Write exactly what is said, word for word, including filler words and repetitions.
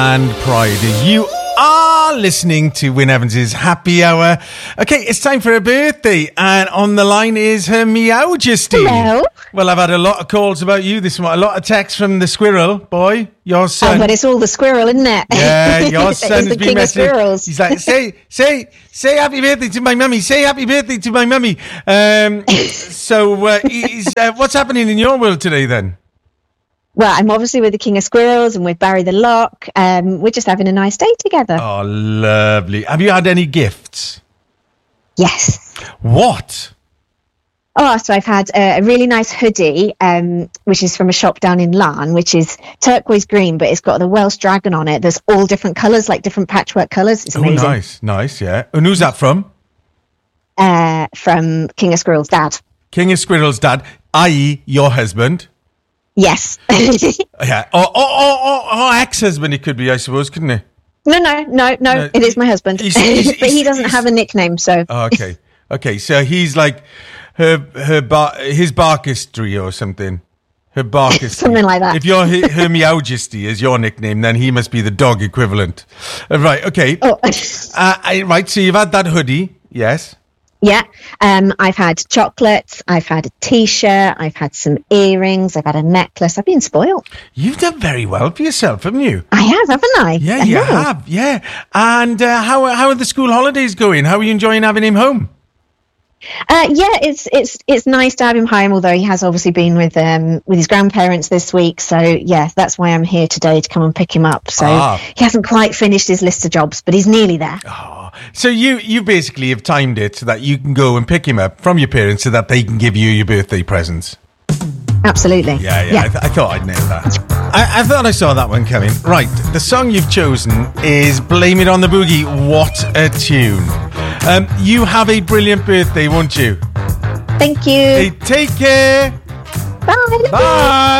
And Pride. You are listening to Wyn Evans' Happy Hour. Okay, it's time for her birthday, and on the line is her Meowjesty. Hello. Well, I've had a lot of calls about you this morning, a lot of texts from the squirrel boy, your son. Oh, but it's all the squirrel, isn't it? Yeah, your son has the been king of messaging. squirrels. He's like, say, say, say happy birthday to my mummy. Say happy birthday to my mummy. Um, so, uh, he's, uh, what's happening in your world today then? Well, I'm obviously with the king of squirrels and with Barry the Lock. Um, we're just having a nice day together. Oh, lovely. Have you had any gifts? Yes. What? Oh, so I've had uh, a really nice hoodie, um, which is from a shop down in Larne, which is turquoise green, but it's got the Welsh dragon on it. There's all different colours, like different patchwork colours. It's amazing. Oh, nice, nice, yeah. And who's that from? Uh, from King of Squirrels' dad. King of Squirrels' dad, that is your husband. Yes. Yeah. Or, or, or, or, or ex-husband, it could be, I suppose, couldn't it? No, no, no, no, No, it is my husband. he's- he's- But he he's- doesn't he's- have a nickname, so... Oh, okay. Okay, so he's like her, her bar, his Barkistry or something. Her Barkistry. Something like that. If your her, her Meowjesty is your nickname, then he must be the dog equivalent. Uh, right, okay. Oh. Uh, I, right, so you've had that hoodie, yes. Yeah, um, I've had chocolates, I've had a T-shirt, I've had some earrings, I've had a necklace. I've been spoiled. You've done very well for yourself, haven't you? I have, haven't I? Yeah, I you know. have, yeah. And uh, how, how are the school holidays going? How are you enjoying having him home? Uh, yeah, it's it's it's nice to have him home, although he has obviously been with um with his grandparents this week. So yeah, that's why I'm here today to come and pick him up. So Ah. he hasn't quite finished his list of jobs, but he's nearly there. Oh, so you, you basically have timed it so that you can go and pick him up from your parents so that they can give you your birthday presents. Absolutely. Yeah, yeah, I, th- I thought I'd nail that. I, I thought I saw that one coming. Right, the song you've chosen is Blame It on the Boogie. What a tune. Um, you have a brilliant birthday, won't you? Thank you. Hey, take care. Bye. Bye.